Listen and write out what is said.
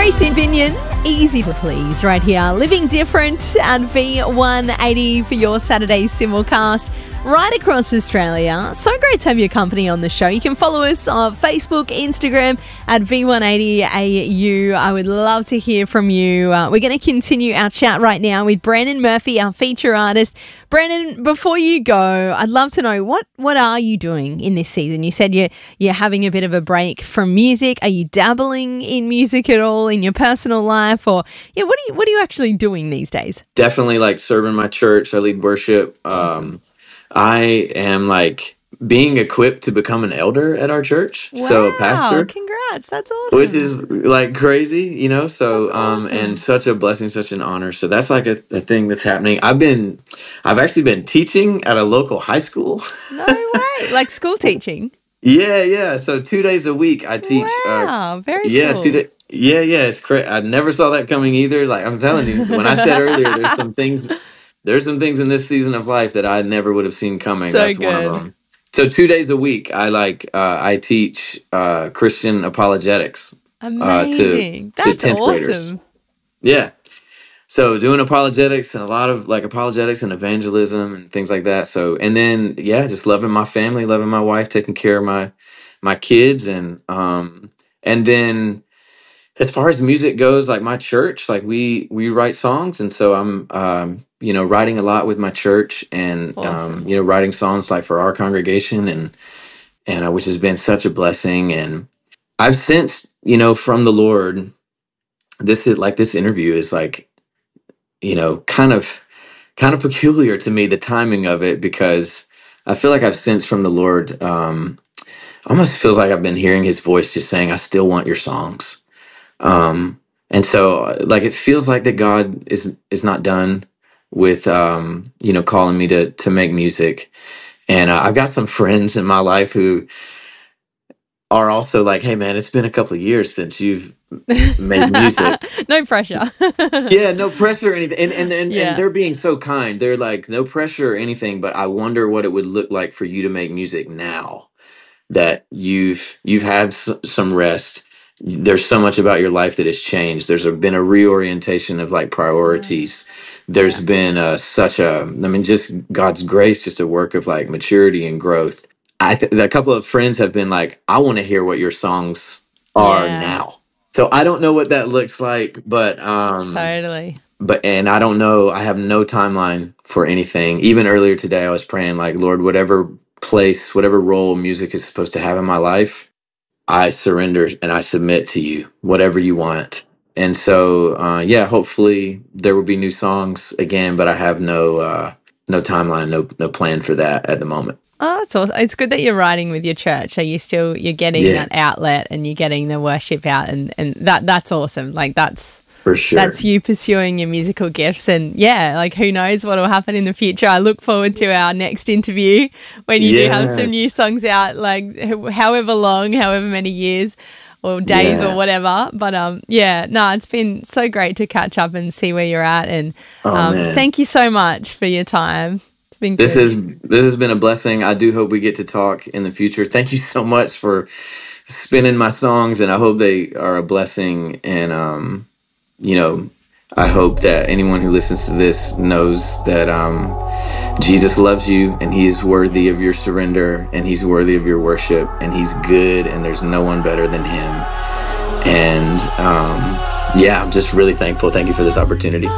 Grace in Binion, easy to please right here. Living Different at V180 for your Saturday simulcast right across Australia. So great to have your company on the show. You can follow us on Facebook, Instagram at V180AU. I would love to hear from you. We're going to continue our chat right now with Brandon Murphy, our feature artist. Brandon, before you go, I'd love to know what are you doing in this season? You said you're having a bit of a break from music. Are you dabbling in music at all in your personal life, or what are you actually doing these days? Definitely like serving my church. I lead worship. Awesome. I am like being equipped to become an elder at our church. Wow, so pastor, congrats. That's awesome. which is like crazy, you know, so That's awesome. and such a blessing, such an honor. So that's like a thing that's happening. I've actually been teaching at a local high school. No way. Like school teaching? Yeah. So 2 days a week I teach. Wow, very Yeah, cool. 2 days. Yeah, it's crazy. I never saw that coming either. Like I'm telling you, when I said earlier, there's some things in this season of life that I never would have seen coming. So That's one of good. them. So 2 days a week, I teach Christian apologetics Amazing. to That's 10th graders. awesome. Yeah. So doing apologetics and a lot of like apologetics and evangelism and things like that. So and then just loving my family, loving my wife, taking care of my kids, and then as far as music goes, like my church, like we write songs, and so I'm writing a lot with my church, and Awesome. writing songs like for our congregation, and which has been such a blessing. And I've sensed, from the Lord, this interview is like, kind of peculiar to me, the timing of it, because I feel like I've sensed from the Lord, almost feels like I've been hearing his voice just saying, I still want your songs. And so like, it feels like that God is not done with, calling me to make music. And I've got some friends in my life who are also like, hey man, it's been a couple of years since you've made music. No pressure. Yeah, no pressure or anything. And Yeah. they're being so kind. They're like, no pressure or anything, but I wonder what it would look like for you to make music now that you've had some rest. There's so much about your life that has changed. There's been a reorientation of like priorities. There's been just God's grace, just a work of like maturity and growth. A couple of friends have been like, I want to hear what your songs are now. So I don't know what that looks like, but Totally. and I don't know, I have no timeline for anything. Even earlier today, I was praying like, Lord, whatever place, whatever role music is supposed to have in my life, I surrender and I submit to you, whatever you want. And so, hopefully there will be new songs again, but I have no timeline, no plan for that at the moment. Oh, that's awesome. It's good that you're writing with your church. So you're getting that outlet, and you're getting the worship out, and that's awesome. Like that's for sure. That's you pursuing your musical gifts, and like who knows what will happen in the future. I look forward to our next interview when you do have some new songs out, like however many years or days or whatever. But it's been so great to catch up and see where you're at, and thank you so much for your time. It's been good. This has been a blessing. I do hope we get to talk in the future. Thank you so much for spinning my songs, and I hope they are a blessing. And I hope that anyone who listens to this knows that Jesus loves you, and he is worthy of your surrender, and he's worthy of your worship, and he's good, and there's no one better than him. And I'm just really thankful. Thank you for this opportunity.